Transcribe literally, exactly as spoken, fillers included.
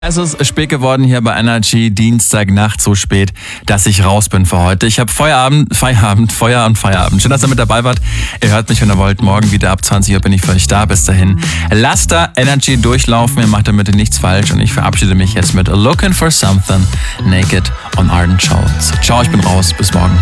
Es ist spät geworden hier bei Energy, Dienstagnacht so spät, dass ich raus bin für heute. Ich habe Feierabend, Feierabend, Feuer und Feierabend. Schön, dass ihr mit dabei wart. Ihr hört mich, wenn ihr wollt. Morgen wieder ab zwanzig Uhr bin ich für euch da. Bis dahin, lasst da Energy durchlaufen. Ihr macht damit nichts falsch. Und ich verabschiede mich jetzt mit Looking for Something Naked on Arden Schulz. Ciao, ich bin raus. Bis morgen.